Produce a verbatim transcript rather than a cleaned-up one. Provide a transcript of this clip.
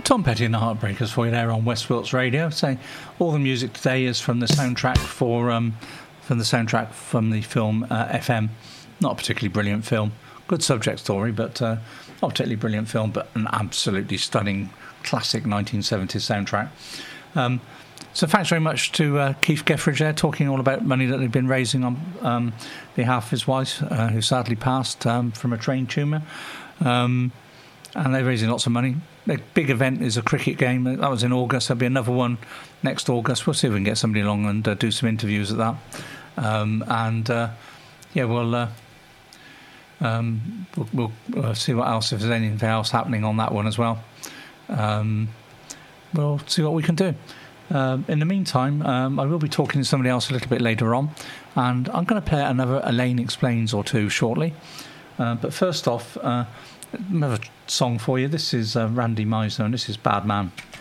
Tom Petty and the Heartbreakers for you there on West Wilts Radio. So all the music today is from the soundtrack for um, from the soundtrack from the film uh, F M. Not a particularly brilliant film. Good subject story, but uh, not a particularly brilliant film, but an absolutely stunning classic nineteen seventies soundtrack. Um, so thanks very much to uh, Keith Geffridge there, talking all about money that they've been raising on um, behalf of his wife, uh, who sadly passed um, from a brain tumour. Um, and they're raising lots of money. The big event is a cricket game. That was in August. There'll be another one next August. We'll see if we can get somebody along and uh, do some interviews at that. Um, and uh, yeah, we'll, uh, um, we'll we'll uh, see what else, if there's anything else happening on that one as well. Um, we'll see what we can do. Um, in the meantime, um, I will be talking to somebody else a little bit later on, and I'm going to play another Elaine Explains or two shortly. Uh, but first off, uh, another song for you. This is uh, Randy Meisner, and this is Bad Man.